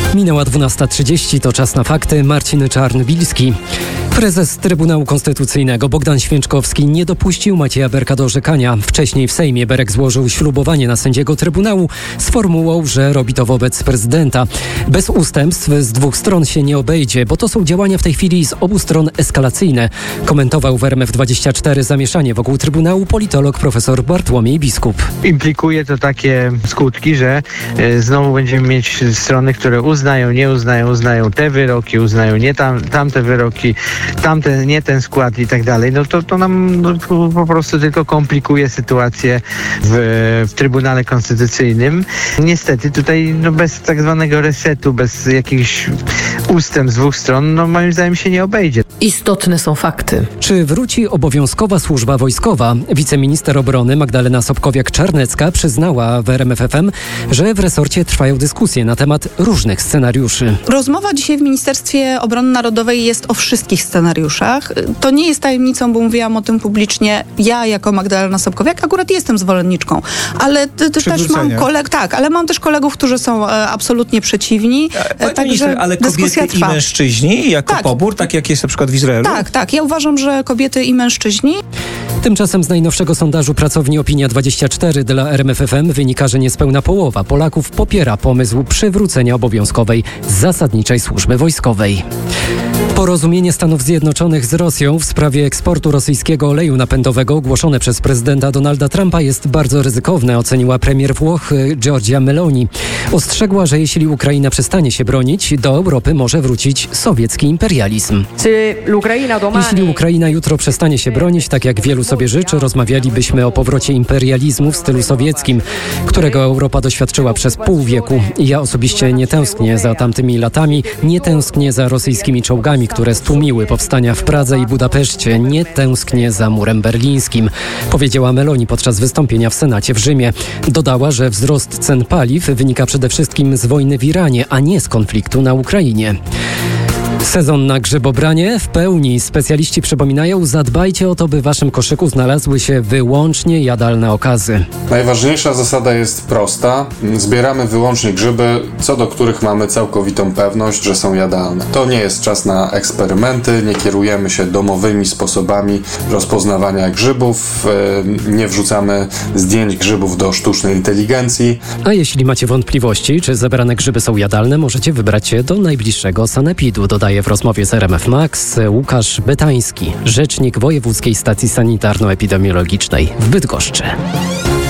Minęła 12:30, to czas na fakty. Marcin Czarnbilski. Prezes Trybunału Konstytucyjnego Bogdan Święczkowski nie dopuścił Macieja Berka do orzekania. Wcześniej w Sejmie Berek złożył ślubowanie na sędziego Trybunału z formułą, że robi to wobec prezydenta. Bez ustępstw z dwóch stron się nie obejdzie, bo to są działania w tej chwili z obu stron eskalacyjne. Komentował w RMF24 zamieszanie wokół Trybunału politolog profesor Bartłomiej Biskup. Implikuje to takie skutki, że znowu będziemy mieć strony, które uznają, nie uznają, uznają te wyroki, uznają nie tamte wyroki, tamten, nie ten skład i tak dalej. No to nam po prostu tylko komplikuje sytuację w Trybunale Konstytucyjnym. Niestety tutaj bez tak zwanego resetu, bez jakichś ustępstw z dwóch stron, moim zdaniem się nie obejdzie. Istotne są fakty. Czy wróci obowiązkowa służba wojskowa? Wiceminister obrony Magdalena Sobkowiak-Czarnecka przyznała w RMF FM, że w resorcie trwają dyskusje na temat różnych scenariuszy. Rozmowa dzisiaj w Ministerstwie Obrony Narodowej jest o wszystkich scenariuszach. To nie jest tajemnicą, bo mówiłam o tym publicznie. Ja jako Magdalena Sobkowiak akurat jestem zwolenniczką, ale też mam ale mam też kolegów, którzy są absolutnie przeciwni. Ale kobiety i mężczyźni jako pobór, tak jak jest na przykład w Izraelu? Tak. Ja uważam, że kobiety i mężczyźni. Tymczasem z najnowszego sondażu pracowni Opinia24 dla RMF FM wynika, że niespełna połowa Polaków popiera pomysł przywrócenia obowiązkowej zasadniczej służby wojskowej. Porozumienie Stanów Zjednoczonych z Rosją w sprawie eksportu rosyjskiego oleju napędowego ogłoszone przez prezydenta Donalda Trumpa jest bardzo ryzykowne, oceniła premier Włoch Giorgia Meloni. Ostrzegła, że jeśli Ukraina przestanie się bronić, do Europy może wrócić sowiecki imperializm. Jeśli Ukraina jutro przestanie się bronić, tak jak wielu sobie życzy, rozmawialibyśmy o powrocie imperializmu w stylu sowieckim, którego Europa doświadczyła przez pół wieku. Ja osobiście nie tęsknię za tamtymi latami, nie tęsknię za rosyjskimi czołgami, które stłumiły powstania w Pradze i Budapeszcie. Nie tęsknię za murem berlińskim, powiedziała Meloni podczas wystąpienia w Senacie w Rzymie. Dodała, że wzrost cen paliw wynika przede wszystkim z wojny w Iranie, a nie z konfliktu na Ukrainie. Sezon na grzybobranie w pełni. Specjaliści przypominają, zadbajcie o to, by w waszym koszyku znalazły się wyłącznie jadalne okazy. Najważniejsza zasada jest prosta. Zbieramy wyłącznie grzyby, co do których mamy całkowitą pewność, że są jadalne. To nie jest czas na eksperymenty, nie kierujemy się domowymi sposobami rozpoznawania grzybów, nie wrzucamy zdjęć grzybów do sztucznej inteligencji. A jeśli macie wątpliwości, czy zebrane grzyby są jadalne, możecie wybrać się do najbliższego sanepidu, dodaje w rozmowie z RMF Max Łukasz Bytański, rzecznik Wojewódzkiej Stacji Sanitarno-Epidemiologicznej w Bydgoszczy.